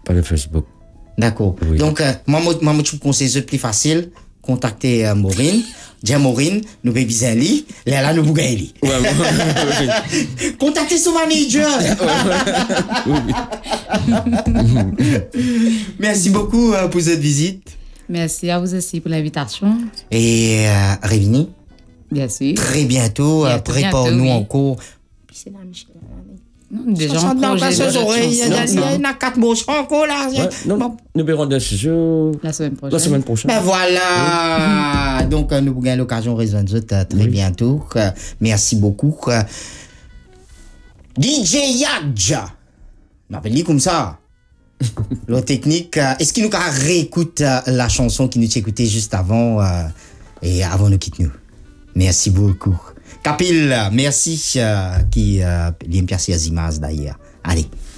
Pas le Facebook. D'accord. Oui. Donc, moi, je vous conseille le plus facile. Contacter Maureen. Dire Maureen, nous pouvons bien lui. Là, nous pouvons gagner. Contactez son manager. Merci beaucoup pour cette visite. Merci à vous aussi pour l'invitation. Et Révini, Bien sûr. très bientôt, prépare-nous oui. encore. Non, déjà, Ça en chante dans projet ses de oreilles. Il y a 4 mots encore là. Non, nous verrons dans ce jour. la semaine prochaine. La semaine prochaine. Ben voilà. Donc, nous avons l'occasion de rejoindre très bientôt. Merci beaucoup. DJ Yadja. On appelle lui comme ça. La technique. Est-ce qu'il nous a réécoute la chanson qui nous écoutait juste avant et avant nous quitter nous? Merci beaucoup. Kapil, merci qui vient percer les images d'ailleurs. Allez.